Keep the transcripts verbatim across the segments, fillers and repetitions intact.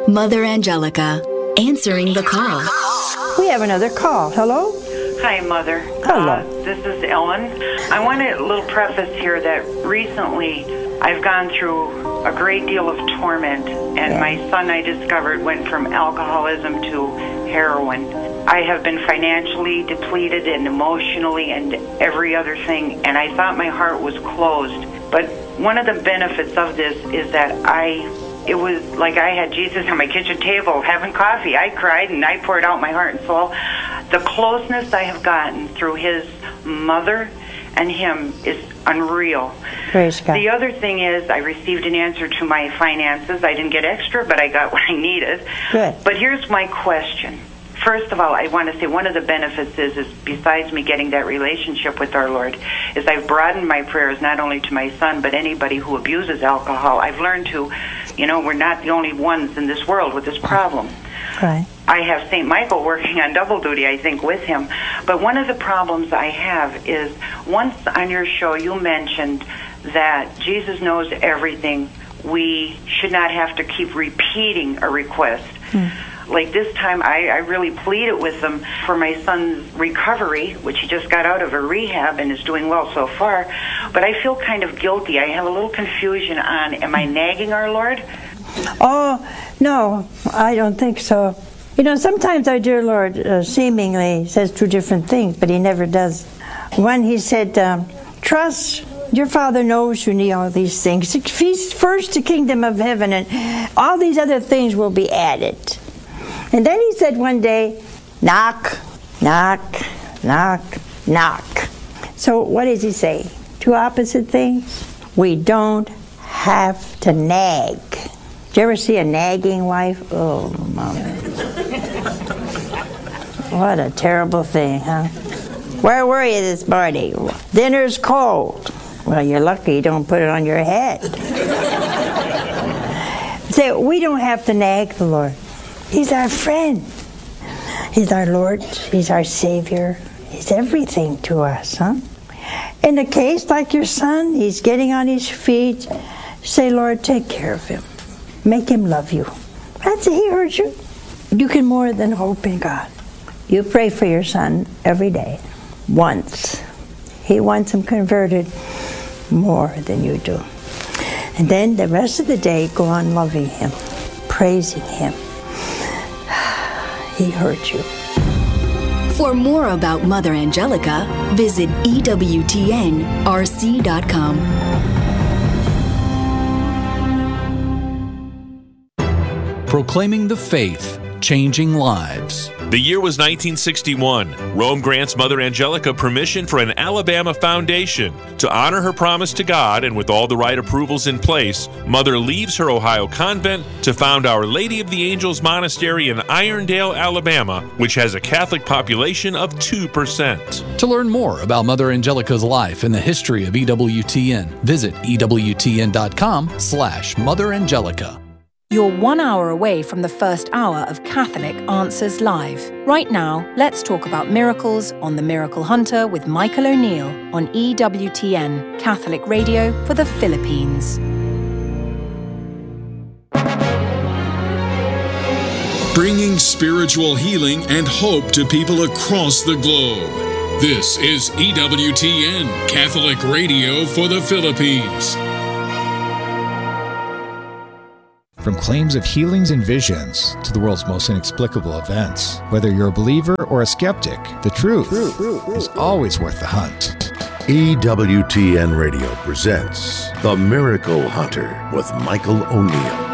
Mother Angelica, answering the call. We have another call. Hello? Hi, Mother. Hello. Uh, this is Ellen. I want a little preface here that recently I've gone through a great deal of torment, and yeah. my son, I discovered, went from alcoholism to heroin. I have been financially depleted and emotionally and every other thing, and I thought my heart was closed. But one of the benefits of this is that I, it was like I had Jesus on my kitchen table having coffee. I cried and I poured out my heart and soul. The closeness I have gotten through his mother and him is unreal. Praise God. The other thing is I received an answer to my finances. I didn't get extra, but I got what I needed. Good. But here's my question. First of all, I want to say one of the benefits is, is besides me getting that relationship with our Lord, is I've broadened my prayers not only to my son, but anybody who abuses alcohol. I've learned to, you know, we're not the only ones in this world with this problem. Right. I have Saint Michael working on double duty, I think, with him. But one of the problems I have is once on your show you mentioned that Jesus knows everything. We should not have to keep repeating a request. Hmm. Like this time, I, I really pleaded with them for my son's recovery, which he just got out of a rehab and is doing well so far. But I feel kind of guilty. I have a little confusion on, am I nagging our Lord? Oh, no, I don't think so. You know, sometimes our dear Lord uh, seemingly says two different things, but he never does. One, he said, um, trust, your Father knows you need all these things. Feast first the kingdom of heaven, and all these other things will be added. And then he said one day, knock, knock, knock, knock. So what does he say? Two opposite things? We don't have to nag. Did you ever see a nagging wife? Oh, Mama. What a terrible thing, huh? Where were you this morning? Dinner's cold. Well, you're lucky you don't put it on your head. Say, we don't have to nag the Lord. He's our friend. He's our Lord. He's our Savior. He's everything to us, huh? In a case like your son, he's getting on his feet. Say, Lord, take care of him. Make him love you. That's it. He heard you. You can more than hope in God. You pray for your son every day. Once. He wants him converted more than you do. And then the rest of the day, go on loving him, praising him. He heard you. For more about Mother Angelica, visit E W T N R C dot com. Proclaiming the faith, changing lives. The year was nineteen sixty-one. Rome grants Mother Angelica permission for an Alabama foundation. To honor her promise to God, and with all the right approvals in place, Mother leaves her Ohio convent to found Our Lady of the Angels Monastery in Irondale, Alabama, which has a Catholic population of two percent. To learn more about Mother Angelica's life and the history of E W T N, visit E W T N dot com slash Mother Angelica. You're one hour away from the first hour of Catholic Answers Live. Right now, let's talk about miracles on The Miracle Hunter with Michael O'Neill on E W T N, Catholic Radio for the Philippines. Bringing spiritual healing and hope to people across the globe. This is E W T N, Catholic Radio for the Philippines. From claims of healings and visions to the world's most inexplicable events, whether you're a believer or a skeptic, the truth is always worth the hunt. E W T N Radio presents The Miracle Hunter with Michael O'Neill.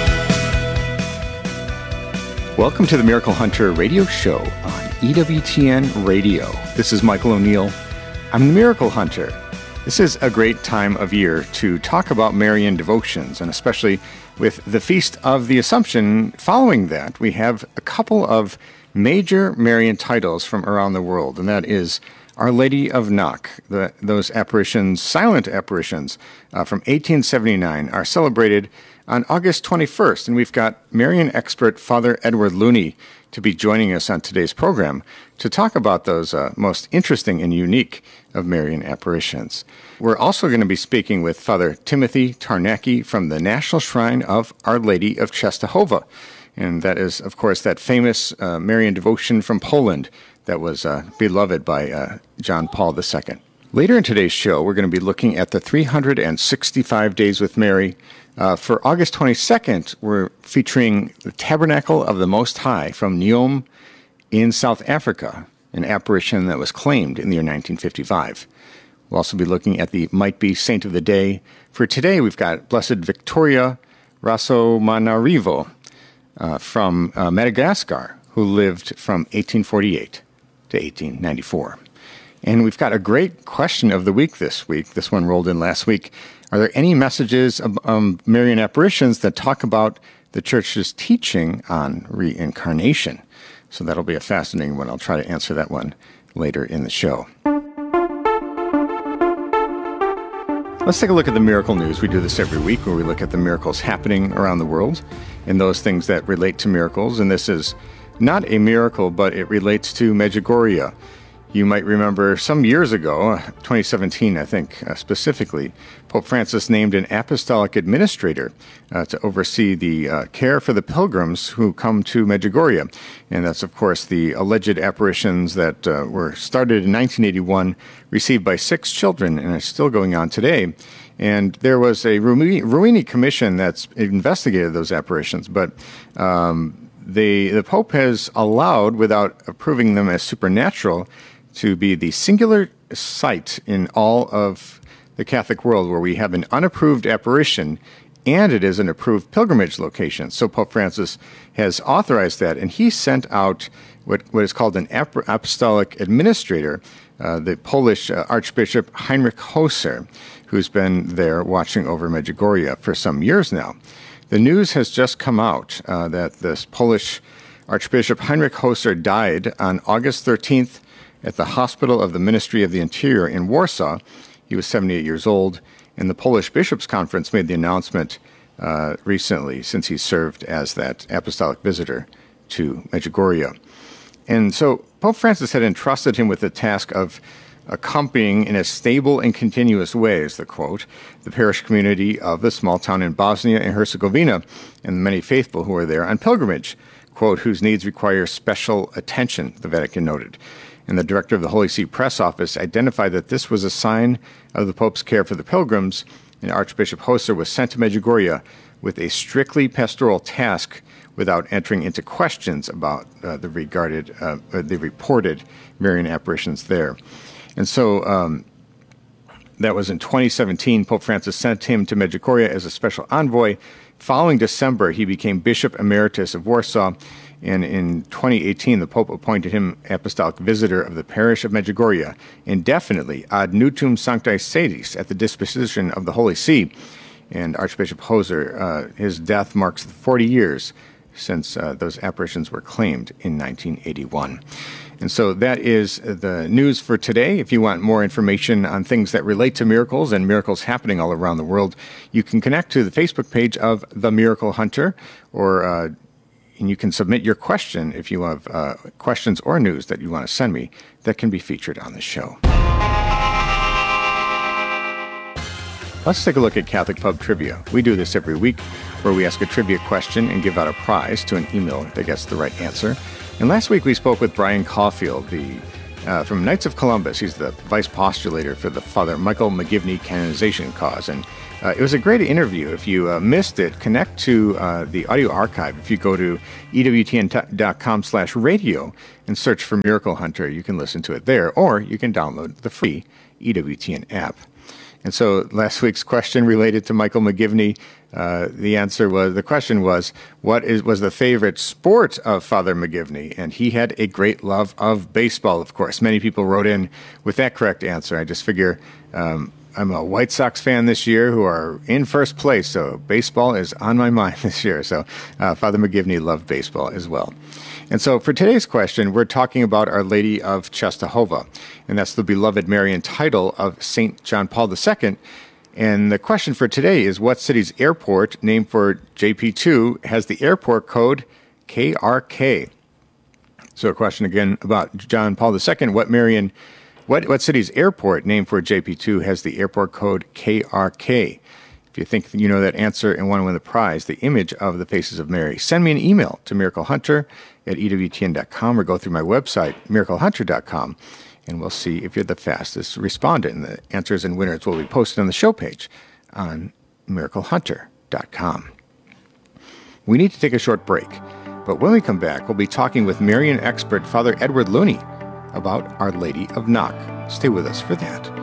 Welcome to The Miracle Hunter radio show on E W T N Radio. This is Michael O'Neill. I'm the Miracle Hunter. This is a great time of year to talk about Marian devotions, and especially with the Feast of the Assumption. Following that, we have a couple of major Marian titles from around the world, and that is Our Lady of Knock. The, those apparitions, silent apparitions uh, from eighteen seventy-nine, are celebrated on August twenty-first, and we've got Marian expert Father Edward Looney to be joining us on today's program to talk about those uh, most interesting and unique of Marian apparitions. We're also going to be speaking with Father Timothy Tarnacki from the National Shrine of Our Lady of Czestochowa. And that is, of course, that famous uh, Marian devotion from Poland that was uh, beloved by uh, John Paul the Second. Later in today's show, we're going to be looking at the three hundred sixty-five Days with Mary. Uh, for August twenty-second, we're featuring the Tabernacle of the Most High from Neom in South Africa, an apparition that was claimed in the year nineteen fifty-five. We'll also be looking at the Might Be Saint of the Day. For today, we've got Blessed Victoria Rasomanarivo uh, from uh, Madagascar, who lived from eighteen forty-eight to eighteen ninety-four. And we've got a great question of the week this week. This one rolled in last week. Are there any messages of um, Marian apparitions that talk about the Church's teaching on reincarnation? So that'll be a fascinating one. I'll try to answer that one later in the show. Let's take a look at the miracle news. We do this every week where we look at the miracles happening around the world and those things that relate to miracles. And this is not a miracle, but it relates to Medjugorje. You might remember some years ago, twenty seventeen, I think, uh, specifically, Pope Francis named an apostolic administrator uh, to oversee the uh, care for the pilgrims who come to Medjugorje. And that's, of course, the alleged apparitions that uh, were started in nineteen eighty-one, received by six children, and are still going on today. And there was a Ruini Commission that's investigated those apparitions, but um, they, the Pope has allowed, without approving them as supernatural, to be the singular site in all of the Catholic world where we have an unapproved apparition, and it is an approved pilgrimage location. So Pope Francis has authorized that, and he sent out what, what is called an apostolic administrator, uh, the Polish uh, Archbishop Heinrich Hoser, who's been there watching over Medjugorje for some years now. The news has just come out uh, that this Polish Archbishop Heinrich Hoser died on August thirteenth at the Hospital of the Ministry of the Interior in Warsaw. He was seventy-eight years old, and the Polish Bishops' Conference made the announcement uh, recently, since he served as that apostolic visitor to Medjugorje. And so Pope Francis had entrusted him with the task of accompanying in a stable and continuous way, is the quote, the parish community of the small town in Bosnia and Herzegovina and the many faithful who are there on pilgrimage, quote, whose needs require special attention, the Vatican noted. And the director of the Holy See Press Office identified that this was a sign of the Pope's care for the pilgrims, and Archbishop Hoser was sent to Medjugorje with a strictly pastoral task without entering into questions about uh, the regarded, uh, the reported Marian apparitions there. And so um, that was in twenty seventeen. Pope Francis sent him to Medjugorje as a special envoy. Following December, he became Bishop Emeritus of Warsaw, and in twenty eighteen, the Pope appointed him apostolic visitor of the parish of Medjugorje, indefinitely ad nutum sanctae sedis, at the disposition of the Holy See. And Archbishop Hoser, uh, his death marks forty years since uh, those apparitions were claimed in nineteen eighty-one. And so that is the news for today. If you want more information on things that relate to miracles and miracles happening all around the world, you can connect to the Facebook page of The Miracle Hunter, or uh, and you can submit your question if you have uh, questions or news that you want to send me that can be featured on the show. Let's take a look at Catholic Pub Trivia. We do this every week, where we ask a trivia question and give out a prize to an email that gets the right answer. And last week we spoke with Brian Caulfield, the uh, from Knights of Columbus. He's the vice postulator for the Father Michael McGivney canonization cause. And uh, it was a great interview. If you uh, missed it, connect to uh, the audio archive. If you go to E W T N dot com slash radio and search for Miracle Hunter, you can listen to it there, or you can download the free E W T N app. And so last week's question related to Michael McGivney, uh, the answer was, the question was, what is was the favorite sport of Father McGivney? And he had a great love of baseball, of course. Many people wrote in with that correct answer. I just figure um, I'm a White Sox fan this year who are in first place, so baseball is on my mind this year. So uh, Father McGivney loved baseball as well. And so for today's question, we're talking about Our Lady of Czestochowa, and that's the beloved Marian title of Saint John Paul the Second. And the question for today is, what city's airport, named for J P two, has the airport code K R K? So a question again about John Paul the Second. What Marian, what, what city's airport, named for J P two, has the airport code K R K? If you think you know that answer and want to win the prize, the image of the Faces of Mary, send me an email to miracle hunter at E W T N dot com or go through my website, miracle hunter dot com, and we'll see if you're the fastest respondent. And the answers and winners will be posted on the show page on miracle hunter dot com. We need to take a short break, but when we come back, we'll be talking with Marian expert Father Edward Looney about Our Lady of Knock. Stay with us for that.